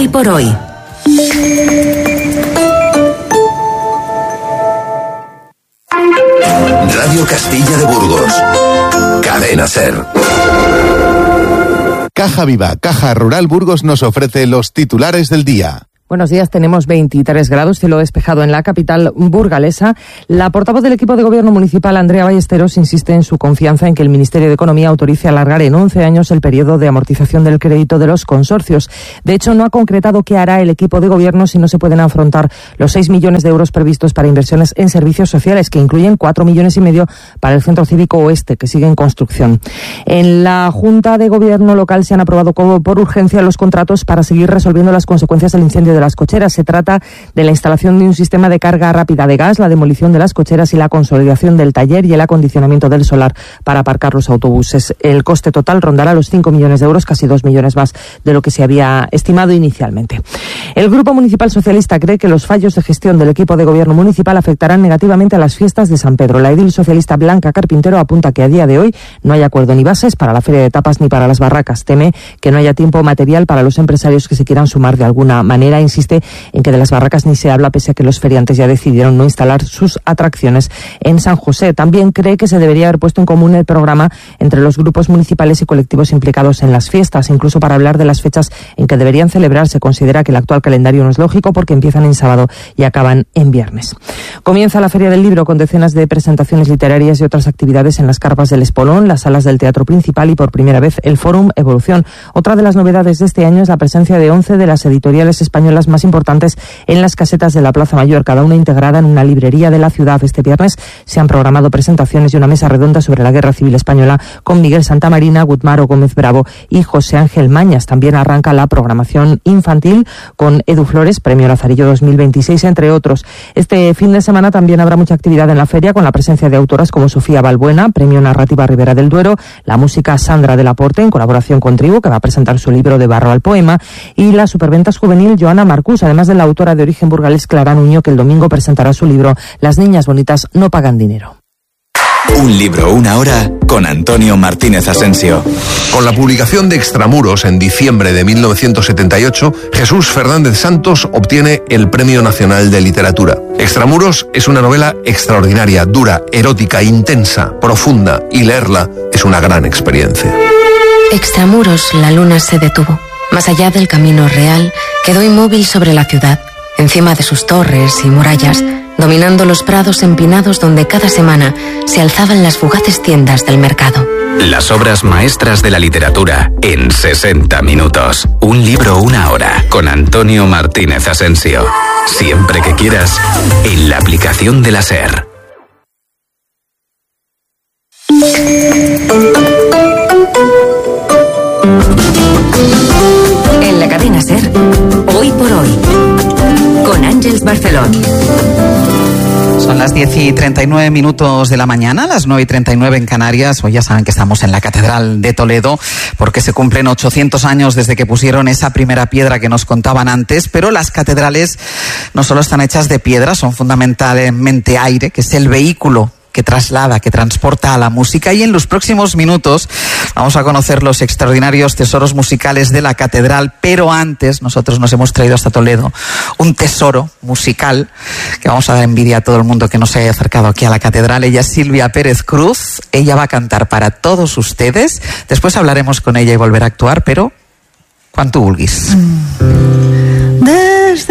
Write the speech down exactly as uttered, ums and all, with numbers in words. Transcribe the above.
Hoy por hoy. Radio Castilla de Burgos. Cadena SER. Caja Viva, Caja Rural Burgos nos ofrece los titulares del día. Buenos días, tenemos veintitrés grados, cielo despejado en la capital burgalesa. La portavoz del equipo de gobierno municipal, Andrea Ballesteros, insiste en su confianza en que el Ministerio de Economía autorice alargar en once años el periodo de amortización del crédito de los consorcios. De hecho, no ha concretado qué hará el equipo de gobierno si no se pueden afrontar los seis millones de euros previstos para inversiones en servicios sociales, que incluyen cuatro millones y medio para el Centro Cívico Oeste, que sigue en construcción. En la Junta de Gobierno local se han aprobado como por urgencia los contratos para seguir resolviendo las consecuencias del incendio de las cocheras. Se trata de la instalación de un sistema de carga rápida de gas, la demolición de las cocheras y la consolidación del taller y el acondicionamiento del solar para aparcar los autobuses. El coste total rondará los cinco millones de euros, casi dos millones más de lo que se había estimado inicialmente. El Grupo Municipal Socialista cree que los fallos de gestión del equipo de gobierno municipal afectarán negativamente a las fiestas de San Pedro. La edil socialista Blanca Carpintero apunta que a día de hoy no hay acuerdo ni bases para la feria de tapas ni para las barracas. Teme que no haya tiempo material para los empresarios que se quieran sumar de alguna manera. Insiste en que de las barracas ni se habla, pese a que los feriantes ya decidieron no instalar sus atracciones en San José. También cree que se debería haber puesto en común el programa entre los grupos municipales y colectivos implicados en las fiestas, incluso para hablar de las fechas en que deberían celebrarse. Considera que el actual calendario no es lógico porque empiezan en sábado y acaban en viernes. Comienza la Feria del Libro con decenas de presentaciones literarias y otras actividades en las carpas del Espolón, las salas del Teatro Principal y por primera vez el Fórum Evolución. Otra de las novedades de este año es la presencia de once de las editoriales españolas más importantes en las casetas de la Plaza Mayor, cada una integrada en una librería de la ciudad. Este viernes se han programado presentaciones y una mesa redonda sobre la Guerra Civil Española con Miguel Santamarina, Gutmaro Gómez Bravo y José Ángel Mañas. También arranca la programación infantil con Edu Flores, Premio Lazarillo dos mil veintiséis, entre otros. Este fin de semana también habrá mucha actividad en la feria, con la presencia de autoras como Sofía Balbuena, Premio Narrativa Ribera del Duero, la música Sandra de la Porte, en colaboración con Tribu, que va a presentar su libro De barro al poema, y la superventas juvenil Joana Marcús, además de la autora de origen burgalés Clara Nuño, que el domingo presentará su libro Las niñas bonitas no pagan dinero. Un libro, una hora, con Antonio Martínez Asensio. Con la publicación de Extramuros en diciembre de mil novecientos setenta y ocho, Jesús Fernández Santos obtiene el Premio Nacional de Literatura. Extramuros es una novela extraordinaria, dura, erótica, intensa, profunda, y leerla es una gran experiencia. Extramuros, la luna se detuvo. Más allá del camino real, quedó inmóvil sobre la ciudad, encima de sus torres y murallas, dominando los prados empinados donde cada semana se alzaban las fugaces tiendas del mercado. Las obras maestras de la literatura en sesenta minutos. Un libro, una hora, con Antonio Martínez Asensio. Siempre que quieras, en la aplicación de la SER. En la cadena SER, Hoy por Hoy, con Ángeles Barcelón. Son las diez y treinta y nueve minutos de la mañana, las nueve y treinta y nueve en Canarias. Hoy ya saben que estamos en la Catedral de Toledo, porque se cumplen ochocientos años desde que pusieron esa primera piedra que nos contaban antes. Pero las catedrales no solo están hechas de piedra, son fundamentalmente aire, que es el vehículo que traslada, que transporta a la música. Y en los próximos minutos vamos a conocer los extraordinarios tesoros musicales de la catedral, pero antes nosotros nos hemos traído hasta Toledo un tesoro musical que vamos a dar envidia a todo el mundo que nos haya acercado aquí a la catedral. Ella es Silvia Pérez Cruz, ella va a cantar para todos ustedes, después hablaremos con ella y volverá a actuar, pero cuanto vulguis. Mm.